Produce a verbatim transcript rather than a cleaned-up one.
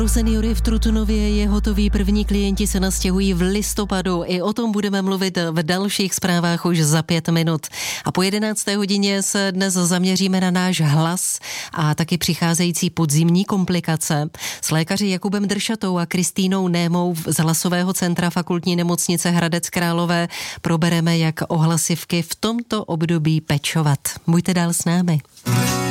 Seniory v Trutnově je hotový, první klienti se nastěhují v listopadu. I o tom budeme mluvit v dalších zprávách už za pět minut. A po jedenácté hodině se dnes zaměříme na náš hlas a taky přicházející podzimní komplikace. S lékaři Jakubem Dršatou a Kristýnou Némou z hlasového centra Fakultní nemocnice Hradec Králové probereme, jak o hlasivky v tomto období pečovat. Buďte dál s námi.